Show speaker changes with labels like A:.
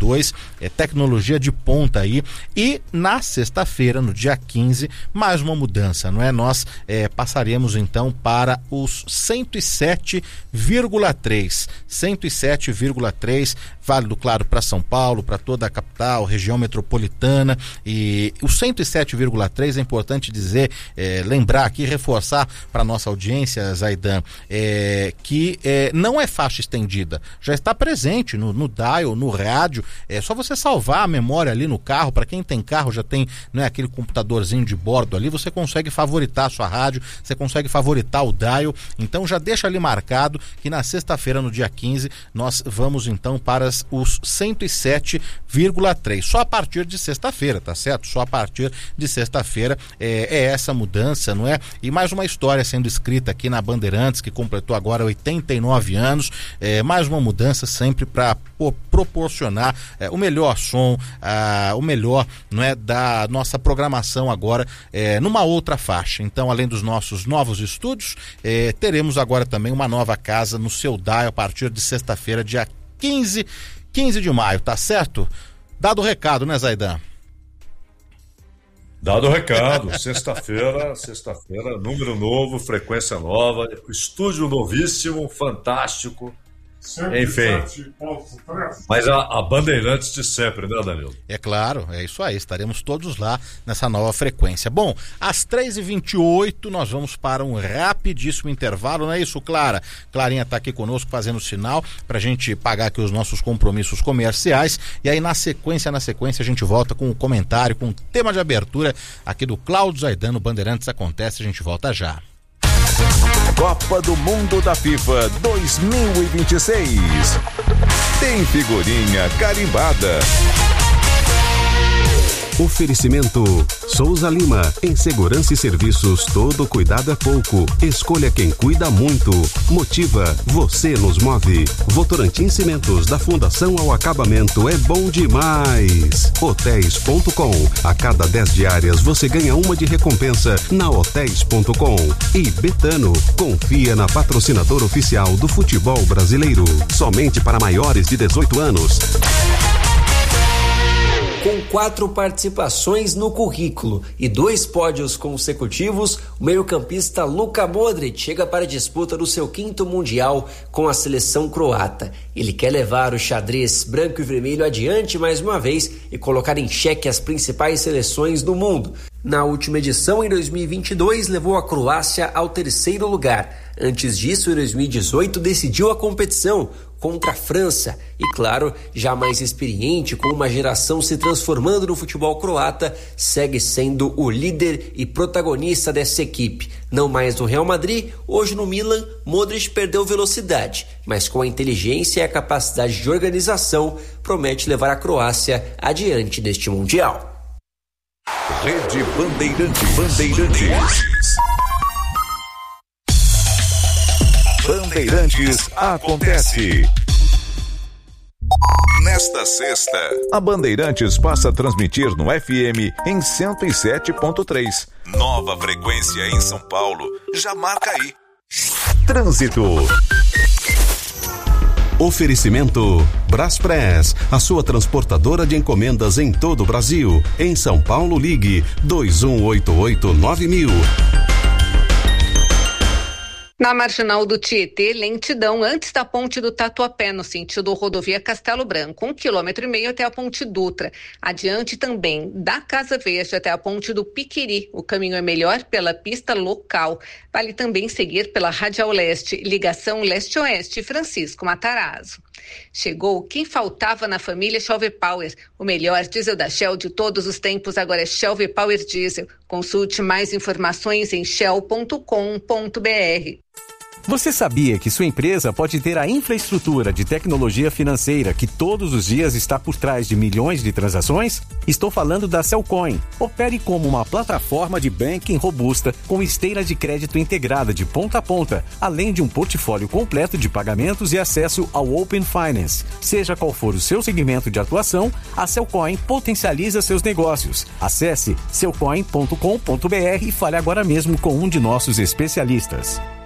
A: 2022, tecnologia de ponta aí. E na sexta-feira, no dia 15, mais uma mudança, não é? Nós passaremos então para os 107,3, válido, claro, para São Paulo, para toda a capital, região metropolitana. E o 107,3 é importante dizer, lembrar aqui, reforçar para nossa audiência, Zaidan, que não é faixa estendida, já está presente no dial, no rádio. É só você salvar a memória ali no carro. Para quem tem carro, já tem, não é, aquele computadorzinho de bordo ali, você consegue favoritar a sua rádio, você consegue favoritar o dial. Então já deixa ali marcado que na sexta-feira, no dia 15, nós vamos então para os 107,3, só a partir de sexta-feira, tá certo? Só a partir de sexta-feira é essa mudança, não é? E mais uma história sendo escrita aqui na Bandeirantes, que completou agora 89 anos, mais uma mudança sempre para proporcionar o melhor som, o melhor, não é, da nossa programação agora numa outra faixa. Então, além dos nossos novos estúdios, teremos agora também uma nova casa no seu dial a partir de sexta-feira, dia 15 de maio, tá certo? Dado o recado, né, Zaidan?
B: Dado o recado, sexta-feira, número novo, frequência nova, estúdio novíssimo, fantástico. Enfim, mas a Bandeirantes de sempre, né, Danilo?
A: É claro, é isso aí, estaremos todos lá nessa nova frequência. Bom, às 3h28 nós vamos para um rapidíssimo intervalo, não é isso, Clara? Clarinha está aqui conosco fazendo sinal pra gente pagar aqui os nossos compromissos comerciais, e aí na sequência a gente volta com o comentário, com o tema de abertura aqui do Cláudio Zaidan no Bandeirantes Acontece. A gente volta já.
C: Copa do Mundo da FIFA 2026. Tem figurinha carimbada. Oferecimento Souza Lima, em segurança e serviços, todo cuidado é pouco. Escolha quem cuida muito. Motiva, você nos move. Votorantim Cimentos, da Fundação ao Acabamento, é bom demais. Hotéis.com, a cada 10 diárias você ganha uma de recompensa na Hotéis.com. E Betano, confia na patrocinadora oficial do futebol brasileiro. Somente para maiores de 18 anos.
D: Com 4 participações no currículo e 2 pódios consecutivos, o meio-campista Luka Modric chega para a disputa do seu 5º Mundial com a seleção croata. Ele quer levar o xadrez branco e vermelho adiante mais uma vez e colocar em xeque as principais seleções do mundo. Na última edição, em 2022, levou a Croácia ao 3º lugar. Antes disso, em 2018, decidiu a competição contra a França. E claro, já mais experiente, com uma geração se transformando no futebol croata, segue sendo o líder e protagonista dessa equipe. Não mais no Real Madrid, hoje no Milan, Modric perdeu velocidade, mas com a inteligência e a capacidade de organização, promete levar a Croácia adiante neste Mundial.
C: Rede Bandeirantes. Bandeirantes Acontece. Nesta sexta, a Bandeirantes passa a transmitir no FM em 107.3. Nova frequência em São Paulo. Já marca aí. Trânsito. Oferecimento Braspress, a sua transportadora de encomendas em todo o Brasil. Em São Paulo, ligue 2188-9000.
E: Na marginal do Tietê, lentidão antes da ponte do Tatuapé, no sentido rodovia Castelo Branco, 1,5 km até a ponte Dutra. Adiante também, da Casa Verde até a ponte do Piquiri. O caminho é melhor pela pista local. Vale também seguir pela Radial Leste, ligação leste-oeste, Francisco Matarazzo. Chegou quem faltava na família Shell V-Power. O melhor diesel da Shell de todos os tempos agora é Shell V-Power Diesel. Consulte mais informações em shell.com.br.
F: Você sabia que sua empresa pode ter a infraestrutura de tecnologia financeira que todos os dias está por trás de milhões de transações? Estou falando da Cellcoin. Opere como uma plataforma de banking robusta com esteira de crédito integrada de ponta a ponta, além de um portfólio completo de pagamentos e acesso ao Open Finance. Seja qual for o seu segmento de atuação, a Cellcoin potencializa seus negócios. Acesse cellcoin.com.br e fale agora mesmo com um de nossos especialistas.